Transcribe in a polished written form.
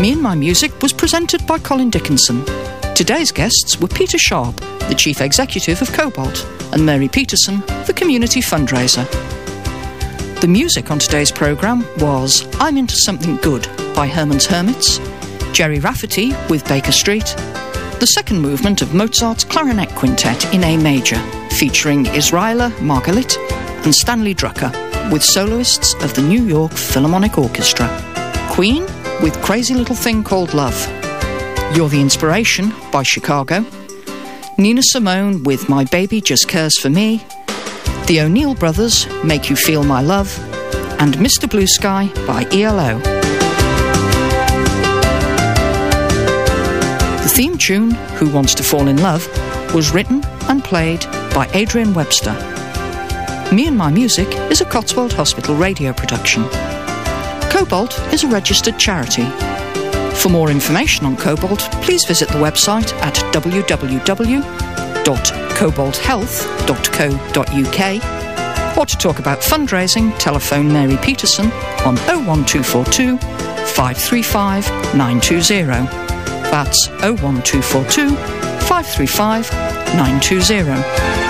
Me and My Music was presented by Colin Dickinson. Today's guests were Peter Sharp, the Chief Executive of Cobalt, and Mary Peterson, the Community Fundraiser. The music on today's programme was I'm Into Something Good by Herman's Hermits, Jerry Rafferty with Baker Street, the second movement of Mozart's Clarinet Quintet in A major, featuring Israela Margalit and Stanley Drucker, with soloists of the New York Philharmonic Orchestra. Queen with Crazy Little Thing Called Love. You're the Inspiration by Chicago. Nina Simone with My Baby Just Cares For Me. The O'Neill Brothers, Make You Feel My Love. And Mr. Blue Sky by ELO. The theme tune, Who Wants to Fall in Love, was written and played by Adrian Webster. Me and My Music is a Cotswold Hospital radio production. Cobalt is a registered charity. For more information on Cobalt, please visit the website at www.cobalthealth.co.uk, or to talk about fundraising, telephone Mary Peterson on 01242 535 920. That's 01242 535 920.